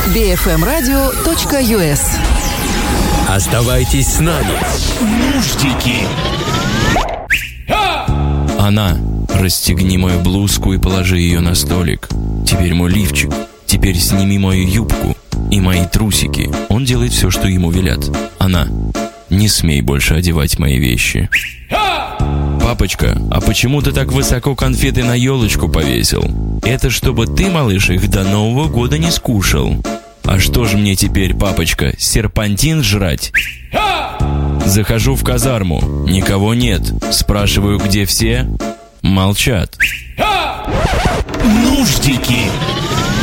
bfmradio.us. Оставайтесь с нами. Нуждики. Она, расстегни мою блузку и положи ее на столик. Теперь мой лифчик. Теперь сними мою юбку и мои трусики. Он делает все, что ему велят. Она, не смей больше одевать мои вещи. Папочка, а почему ты так высоко конфеты на елочку повесил? Это чтобы ты, малыш, их до Нового года не скушал. А что же мне теперь, папочка, серпантин жрать? Захожу в казарму, никого нет. Спрашиваю, где все? Молчат. Нуждики.